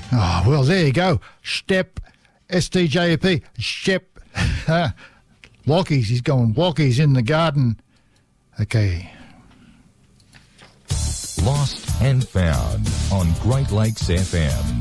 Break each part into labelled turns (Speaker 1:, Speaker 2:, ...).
Speaker 1: Oh, well, there you go. Step, STJP, Step. Walkies, he's going walkies in the garden. Okay.
Speaker 2: Lost and Found on Great Lakes FM.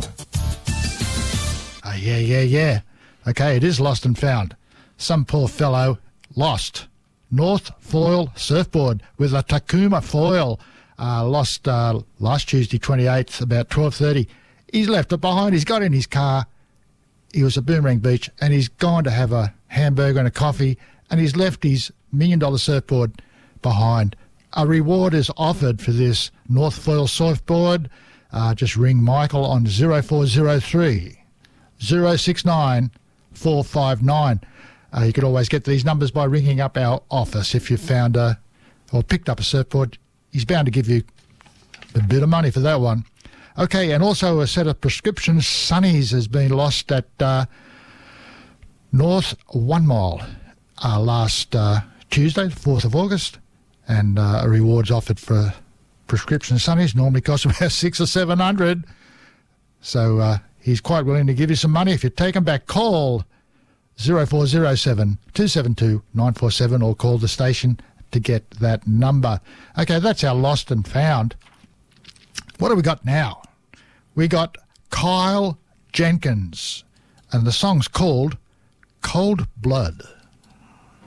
Speaker 1: Yeah. Okay, it is lost and found. Some poor fellow lost. North foil surfboard with a Takuma foil. Lost last Tuesday, 28th, about 12:30. He's left it behind. He's got in his car. He was at Boomerang Beach, and he's gone to have a hamburger and a coffee, and he's left his $1 million surfboard behind. A reward is offered for this North foil surfboard. Just ring Michael on 0403 069 459. You could always get these numbers by ringing up our office if you found or picked up a surfboard. He's bound to give you a bit of money for that one. Okay, and also a set of prescription sunnies has been lost at North 1 Mile last Tuesday, the 4th of August, and a reward's offered for prescription sunnies. Normally costs about $600 or $700. So he's quite willing to give you some money. If you take them back, call 0407 272 947 or call the station to get that number. Okay, that's our lost and found. What do we got now? We got Kyle Jenkins, and the song's called Cold Blood.